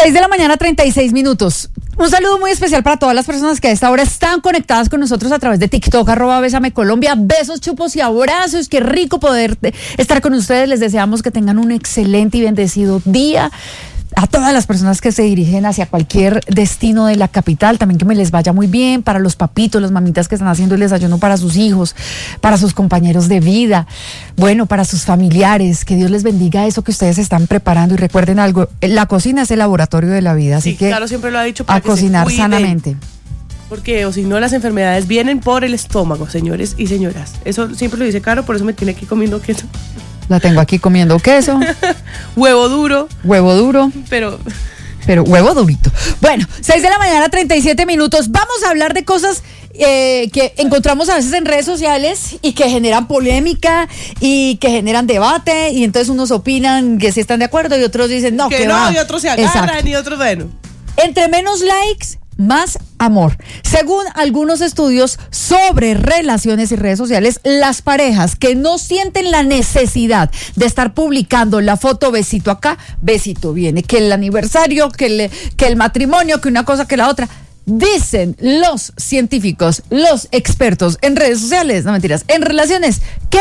6:36 a.m. Un saludo muy especial para todas las personas que a esta hora están conectadas con nosotros a través de TikTok, @BésameColombia. Besos, chupos y abrazos. Qué rico poder estar con ustedes. Les deseamos que tengan un excelente y bendecido día. A todas las personas que se dirigen hacia cualquier destino de la capital, también que me les vaya muy bien. Para los papitos, las mamitas que están haciendo el desayuno para sus hijos, para sus compañeros de vida, bueno, para sus familiares, que Dios les bendiga eso que ustedes están preparando. Y recuerden algo, la cocina es el laboratorio de la vida, así que claro, siempre lo ha dicho, a cocinar sanamente. Porque o si no, las enfermedades vienen por el estómago, señores y señoras. Eso siempre lo dice Caro, por eso me tiene aquí comiendo queso. La tengo aquí comiendo queso. Huevo duro. Huevo duro. Pero huevo durito. Bueno, 6:37 a.m. Vamos a hablar de cosas que encontramos a veces en redes sociales y que generan polémica y que generan debate, y entonces unos opinan que sí están de acuerdo y otros dicen no, que no, va. y otros se agarran. Exacto. Y otros, bueno. Entre menos likes, más amor. Según algunos estudios sobre relaciones y redes sociales, las parejas que no sienten la necesidad de estar publicando la foto besito acá, besito viene, que el aniversario, que el matrimonio, que una cosa, que la otra, dicen los científicos, los expertos en redes sociales, no mentiras, en relaciones, que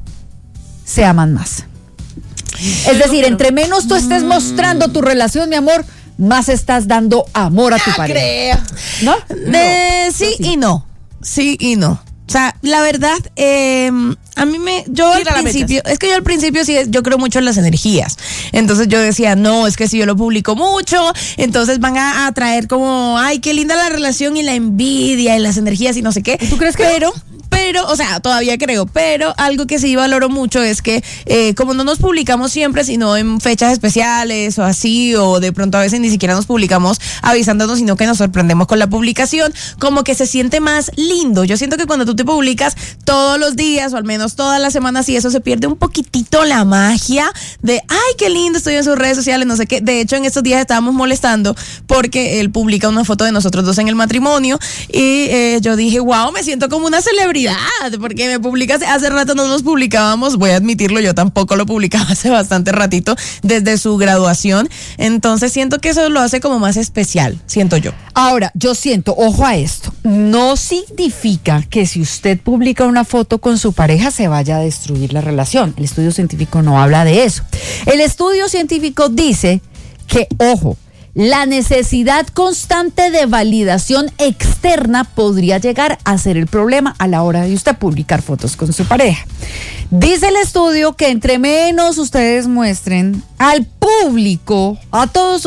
se aman más. Es decir, entre menos tú estés mostrando tu relación, mi amor, más estás dando amor a tu pareja. Creo. ¿No? Sí y no. Sí y no. O sea, la verdad, a mí yo al principio sí, yo creo mucho en las energías. Entonces yo decía, no, es que si yo lo publico mucho, entonces van a atraer como, ay, qué linda la relación y la envidia y las energías y no sé qué. ¿Tú crees que pero, o sea, todavía creo, pero algo que sí valoro mucho es que como no nos publicamos siempre, sino en fechas especiales o así, o de pronto a veces ni siquiera nos publicamos avisándonos, sino que nos sorprendemos con la publicación, como que se siente más lindo. Yo siento que cuando tú te publicas todos los días o al menos todas las semanas y eso, se pierde un poquitito la magia de, ay, qué lindo, estoy en sus redes sociales, no sé qué. De hecho, en estos días estábamos molestando porque él publica una foto de nosotros dos en el matrimonio y yo dije, wow, me siento como una celebridad, porque me publicas, hace rato no nos publicábamos, voy a admitirlo, yo tampoco lo publicaba hace bastante ratito, desde su graduación, entonces siento que eso lo hace como más especial, siento yo. Ahora, yo siento, ojo a esto, no significa que si usted publica una foto con su pareja se vaya a destruir la relación. El estudio científico no habla de eso. El estudio científico dice que, ojo, la necesidad constante de validación externa podría llegar a ser el problema a la hora de usted publicar fotos con su pareja. Dice el estudio que entre menos ustedes muestren al público, a todos